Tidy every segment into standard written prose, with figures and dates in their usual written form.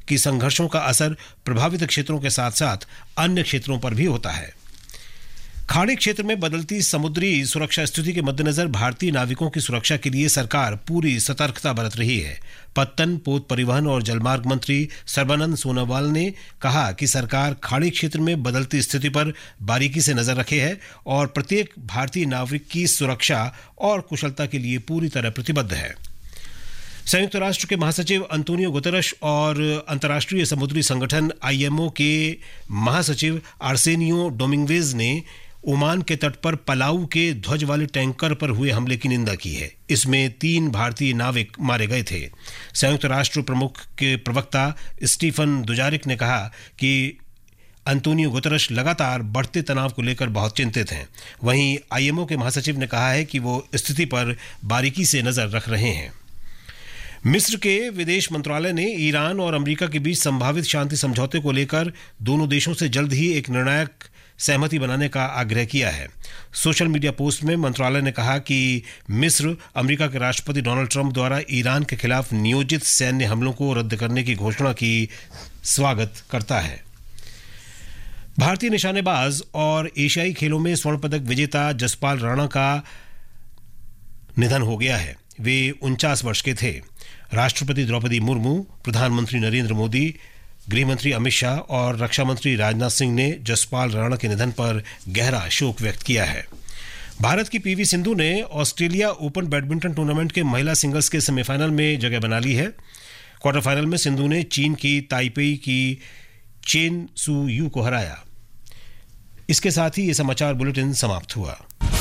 कि संघर्षों का असर प्रभावित क्षेत्रों के साथ साथ अन्य क्षेत्रों पर भी होता है। खाड़ी क्षेत्र में बदलती समुद्री सुरक्षा स्थिति के मद्देनजर भारतीय नाविकों की सुरक्षा के लिए सरकार पूरी सतर्कता बरत रही है। पत्तन, पोत परिवहन और जलमार्ग मंत्री सर्बानंद सोनोवाल ने कहा कि सरकार खाड़ी क्षेत्र में बदलती स्थिति पर बारीकी से नजर रखे है और प्रत्येक भारतीय नाविक की सुरक्षा और कुशलता के लिए पूरी तरह प्रतिबद्ध है। संयुक्त राष्ट्र के महासचिव अंतोनियो गुतेरस और अंतर्राष्ट्रीय समुद्री संगठन IMO के महासचिव आर्सेनियो डोमिंगवेज ने ओमान के तट पर पलाऊ के ध्वज वाले टैंकर पर हुए हमले की निंदा की है। इसमें 3 भारतीय नाविक मारे गए थे। संयुक्त राष्ट्र प्रमुख के प्रवक्ता स्टीफन दुजारिक ने कहा कि अंतोनियो गुतेरस लगातार बढ़ते तनाव को लेकर बहुत चिंतित हैं। वहीं IMO के महासचिव ने कहा है कि वो स्थिति पर बारीकी से नजर रख रहे हैं। मिस्र के विदेश मंत्रालय ने ईरान और अमेरिका के बीच संभावित शांति समझौते को लेकर दोनों देशों से जल्द ही एक निर्णायक सहमति बनाने का आग्रह किया है। सोशल मीडिया पोस्ट में मंत्रालय ने कहा कि मिस्र अमेरिका के राष्ट्रपति डोनाल्ड ट्रंप द्वारा ईरान के खिलाफ नियोजित सैन्य हमलों को रद्द करने की घोषणा की स्वागत करता है। भारतीय निशानेबाज और एशियाई खेलों में स्वर्ण पदक विजेता जसपाल राणा का निधन हो गया है। वे 49 वर्ष के थे। राष्ट्रपति द्रौपदी मुर्मू, प्रधानमंत्री नरेंद्र मोदी, गृहमंत्री अमित शाह और रक्षा मंत्री राजनाथ सिंह ने जसपाल राणा के निधन पर गहरा शोक व्यक्त किया है। भारत की PV सिंधु ने ऑस्ट्रेलिया ओपन बैडमिंटन टूर्नामेंट के महिला सिंगल्स के सेमीफाइनल में जगह बना ली है। क्वार्टर फाइनल में सिंधु ने चीन की ताइपेई की चेन सू यू को हराया। इसके साथ ही ये समाचार बुलेटिन समाप्त हुआ।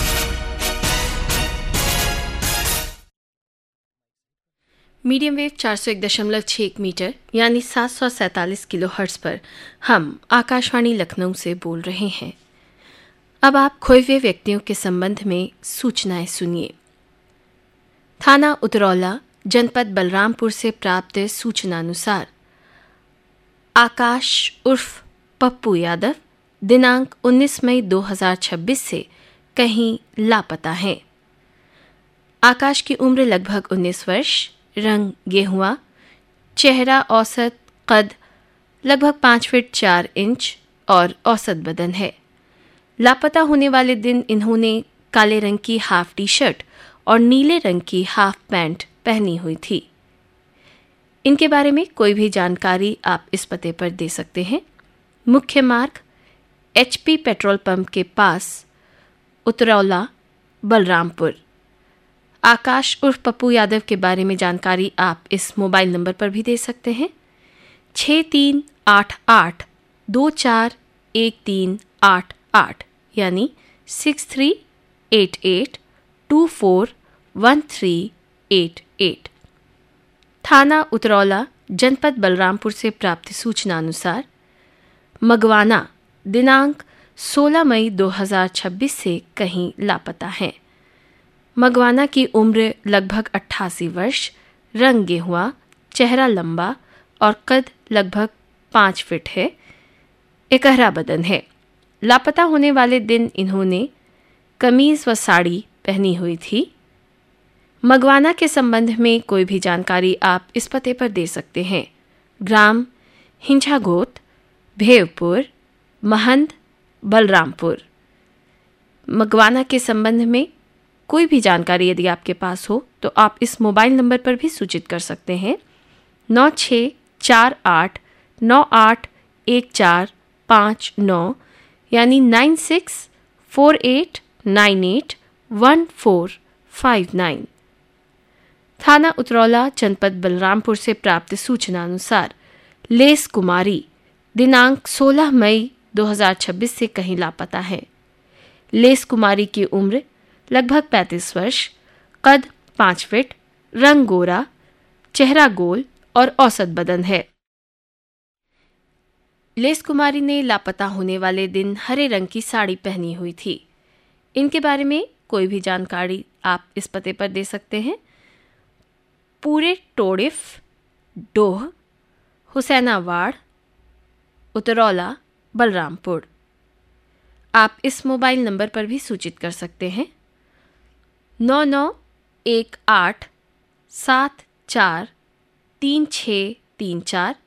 मीडियम वेव 401.61 मीटर यानी 747 किलो हर्ट्ज पर हम आकाशवाणी लखनऊ से बोल रहे हैं। अब आप खोए हुए व्यक्तियों के संबंध में सूचनाएं सुनिए। थाना उतरौला, जनपद बलरामपुर से प्राप्त सूचनानुसार आकाश उर्फ पप्पू यादव दिनांक 19 मई 2026 से कहीं लापता हैं। आकाश की उम्र लगभग 19 वर्ष, रंग गेहुआ, चेहरा औसत कद लगभग 5 फीट 4 इंच और औसत बदन है। लापता होने वाले दिन इन्होंने काले रंग की हाफ टी शर्ट और नीले रंग की हाफ पैंट पहनी हुई थी। इनके बारे में कोई भी जानकारी आप इस पते पर दे सकते हैं। मुख्य मार्ग HP पेट्रोल पंप के पास, उतरौला, बलरामपुर। आकाश उर्फ पप्पू यादव के बारे में जानकारी आप इस मोबाइल नंबर पर भी दे सकते हैं 6388241388 यानी 6388241388। थाना उतरौला, जनपद बलरामपुर से प्राप्त सूचना अनुसार मगवाना दिनांक 16 मई 2026 से कहीं लापता हैं। मगवाना की उम्र लगभग 88 वर्ष, रंग गेहुआ, चेहरा लंबा और कद लगभग 5 फीट है। एकहरा बदन है। लापता होने वाले दिन इन्होंने कमीज व साड़ी पहनी हुई थी। मगवाना के संबंध में कोई भी जानकारी आप इस पते पर दे सकते हैं। ग्राम हिंझागोत, भेवपुर, महंद, बलरामपुर। मगवाना के संबंध में कोई भी जानकारी यदि आपके पास हो तो आप इस मोबाइल नंबर पर भी सूचित कर सकते हैं 9648981459 यानी 9648981459। थाना उतरौला, जनपद बलरामपुर से प्राप्त सूचना अनुसार लेस कुमारी दिनांक 16 मई 2026 से कहीं लापता है। लेस कुमारी की उम्र लगभग 35 वर्ष, कद 5 फीट, रंग गोरा, चेहरा गोल और औसत बदन है। लेस कुमारी ने लापता होने वाले दिन हरे रंग की साड़ी पहनी हुई थी। इनके बारे में कोई भी जानकारी आप इस पते पर दे सकते हैं। पूरे टोडिफ, डोह, हुसैनावाड़, उतरौला, बलरामपुर। आप इस मोबाइल नंबर पर भी सूचित कर सकते हैं 9918743634